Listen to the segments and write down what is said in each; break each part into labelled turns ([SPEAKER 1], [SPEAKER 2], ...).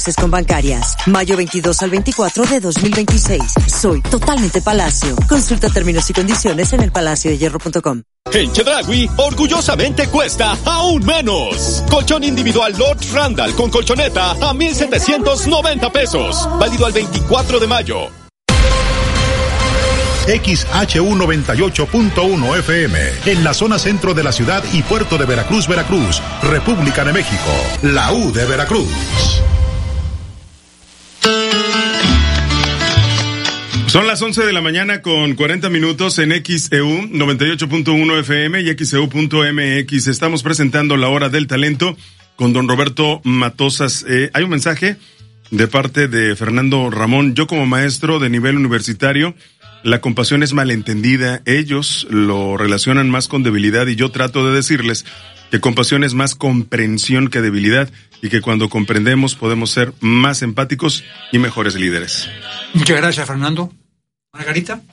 [SPEAKER 1] con bancarias. Mayo 22 al 24 de 2026. Soy totalmente Palacio. Consulta términos y condiciones en elpalaciodehierro.com.
[SPEAKER 2] En Chedraui, orgullosamente cuesta aún menos. Colchón individual Lord Randall con colchoneta a 1,790 pesos. Válido al 24 de mayo.
[SPEAKER 3] XHU 98.1 FM, en la zona centro de la ciudad y puerto de Veracruz, Veracruz, República de México, la U de Veracruz.
[SPEAKER 4] Son las 11 de la mañana con 40 minutos en XEU 98.1 FM y XEU.mx. Estamos presentando la hora del talento con don Roberto Matosas. Hay un mensaje de parte de Fernando Ramón. Yo como maestro de nivel universitario, la compasión es malentendida. Ellos lo relacionan más con debilidad y yo trato de decirles que compasión es más comprensión que debilidad y que cuando comprendemos podemos ser más empáticos y mejores líderes.
[SPEAKER 5] Muchas gracias, Fernando. Margarita.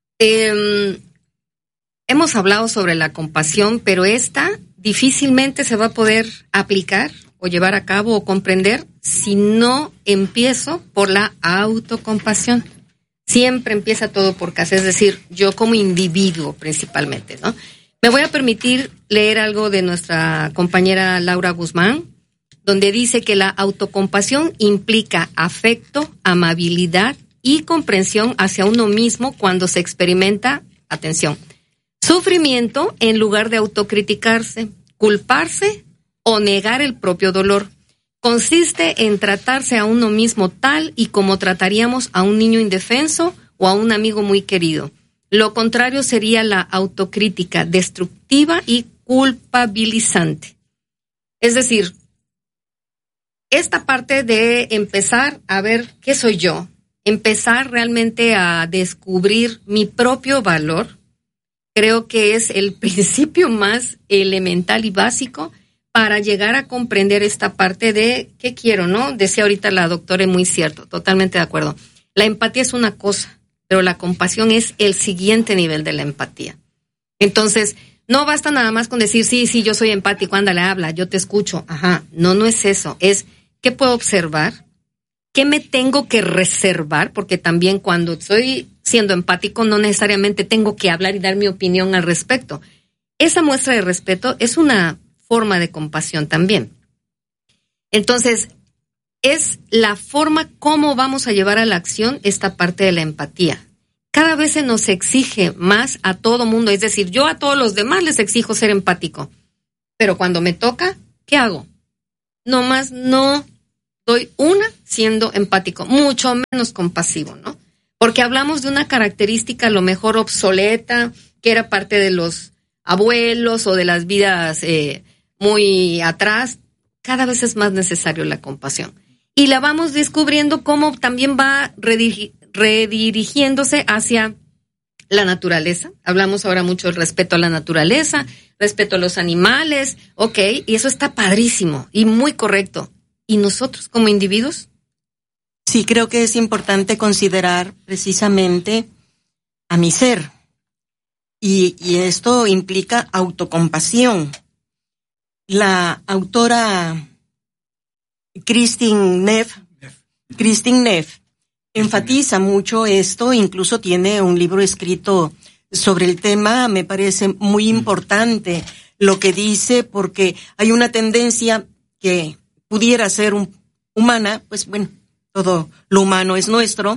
[SPEAKER 6] Hemos hablado sobre la compasión, pero esta difícilmente se va a poder aplicar o llevar a cabo o comprender si no empiezo por la autocompasión. Siempre empieza todo por casa, es decir, yo como individuo principalmente, ¿no? Me voy a permitir leer algo de nuestra compañera Laura Guzmán, donde dice que la autocompasión implica afecto, amabilidad y comprensión hacia uno mismo cuando se experimenta, atención, sufrimiento en lugar de autocriticarse, culparse o negar el propio dolor. Consiste en tratarse a uno mismo tal y como trataríamos a un niño indefenso o a un amigo muy querido. Lo contrario sería la autocrítica destructiva y culpabilizante. Es decir, esta parte de empezar a ver qué soy yo, empezar realmente a descubrir mi propio valor, creo que es el principio más elemental y básico para llegar a comprender esta parte de qué quiero, ¿no? Decía ahorita la doctora, muy cierto, totalmente de acuerdo. La empatía es una cosa, pero la compasión es el siguiente nivel de la empatía. Entonces, no basta nada más con decir, sí, yo soy empático, ándale, habla, yo te escucho. Ajá, no es eso, es qué puedo observar, qué me tengo que reservar, porque también cuando estoy siendo empático no necesariamente tengo que hablar y dar mi opinión al respecto. Esa muestra de respeto es una forma de compasión también. Entonces, es la forma cómo vamos a llevar a la acción esta parte de la empatía. Cada vez se nos exige más a todo mundo, es decir, yo a todos los demás les exijo ser empático, pero cuando me toca, ¿qué hago? Nomás no doy una siendo empático, mucho menos compasivo, ¿no? Porque hablamos de una característica a lo mejor obsoleta, que era parte de los abuelos o de las vidas muy atrás. Cada vez es más necesario la compasión. Y la vamos descubriendo cómo también va redirigiéndose hacia la naturaleza. Hablamos ahora mucho del respeto a la naturaleza, respeto a los animales, ok, y eso está padrísimo y muy correcto. ¿Y nosotros como individuos?
[SPEAKER 7] Sí, creo que es importante considerar precisamente a mi ser. Y esto implica autocompasión. La autora Christine Neff enfatiza mucho esto, incluso tiene un libro escrito sobre el tema. Me parece muy importante lo que dice, porque hay una tendencia que pudiera ser humana, pues bueno, todo lo humano es nuestro,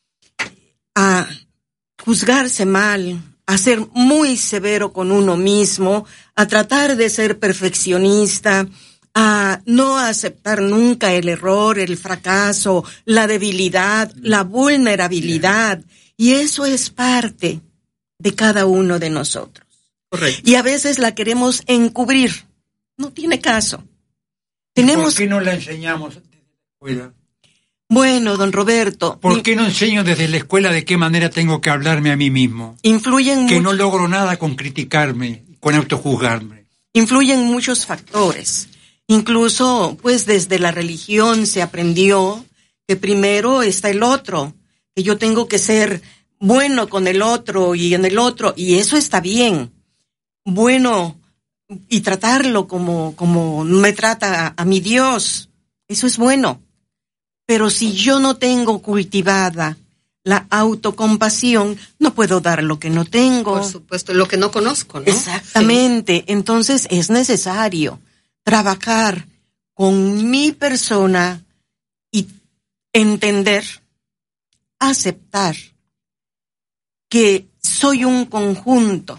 [SPEAKER 7] a juzgarse mal, a ser muy severo con uno mismo, a tratar de ser perfeccionista, a no aceptar nunca el error, el fracaso, la debilidad, la vulnerabilidad. Y eso es parte de cada uno de nosotros.
[SPEAKER 5] Correcto.
[SPEAKER 7] Y a veces la queremos encubrir. No tiene caso.
[SPEAKER 5] ¿Por qué no la enseñamos desde la escuela?
[SPEAKER 7] Bueno, don Roberto.
[SPEAKER 5] ¿Por qué no enseño desde la escuela de qué manera tengo que hablarme a mí mismo?
[SPEAKER 7] Influyen
[SPEAKER 5] que no logro nada con criticarme, con autojuzgarme.
[SPEAKER 7] Influyen muchos factores. Incluso, pues, desde la religión se aprendió que primero está el otro, que yo tengo que ser bueno con el otro y en el otro, y eso está bien. Bueno, y tratarlo como me trata a mi Dios, eso es bueno. Pero si yo no tengo cultivada la autocompasión, no puedo dar lo que no tengo.
[SPEAKER 6] Por supuesto, lo que no conozco, ¿no?
[SPEAKER 7] Exactamente.
[SPEAKER 6] Sí.
[SPEAKER 7] Entonces es necesario trabajar con mi persona y entender, aceptar que soy un conjunto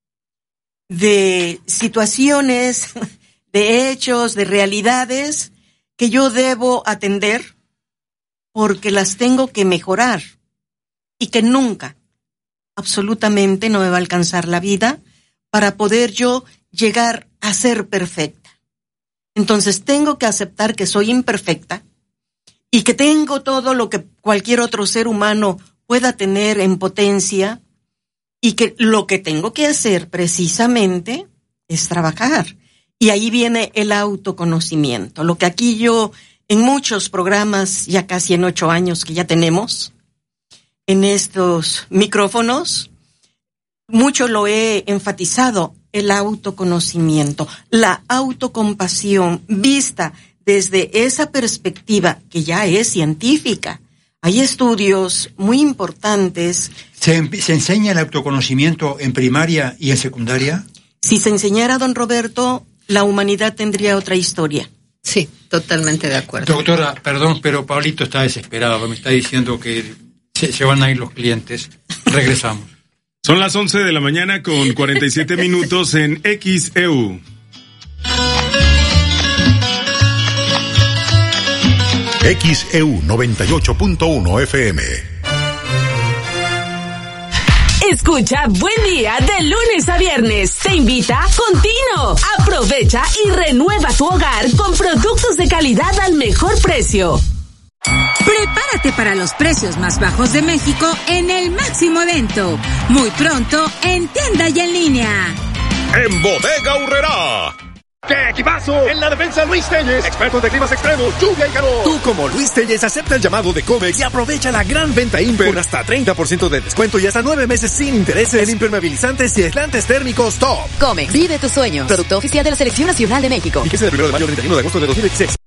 [SPEAKER 7] de situaciones, de hechos, de realidades que yo debo atender porque las tengo que mejorar y que nunca, absolutamente no me va a alcanzar la vida para poder yo llegar a ser perfecta. Entonces tengo que aceptar que soy imperfecta y que tengo todo lo que cualquier otro ser humano pueda tener en potencia y que lo que tengo que hacer precisamente es trabajar. Y ahí viene el autoconocimiento, lo que aquí yo en muchos programas, ya casi en 8 años que ya tenemos, en estos micrófonos, mucho lo he enfatizado, el autoconocimiento, la autocompasión vista desde esa perspectiva que ya es científica. Hay estudios muy importantes.
[SPEAKER 5] ¿Se enseña el autoconocimiento en primaria y en secundaria?
[SPEAKER 7] Si se enseñara, don Roberto, la humanidad tendría otra historia.
[SPEAKER 6] Sí, totalmente de acuerdo.
[SPEAKER 5] Doctora, perdón, pero Pablito está desesperado, me está diciendo que se van a ir los clientes. Regresamos.
[SPEAKER 4] Son las 11 de la mañana con 47 minutos en XEU.
[SPEAKER 3] XEU 98.1 FM.
[SPEAKER 8] Escucha Buen Día de lunes a viernes. Te invita Contino. Aprovecha y renueva tu hogar con productos de calidad al mejor precio.
[SPEAKER 9] Prepárate para los precios más bajos de México en el máximo evento. Muy pronto en tienda y en línea.
[SPEAKER 2] En Bodega Aurrerá. ¡Qué equipazo! En la defensa Luis Telles, expertos de climas extremos, lluvia y calor. Tú como Luis Telles acepta el llamado de Comex y aprovecha la gran venta Imper con hasta 30% de descuento y hasta 9 meses sin intereses en impermeabilizantes y aislantes térmicos top.
[SPEAKER 10] Comex, vive tu sueño. Producto oficial de la Selección Nacional de México.
[SPEAKER 2] Fíjese del 1 de mayo al 31 de agosto de 2016.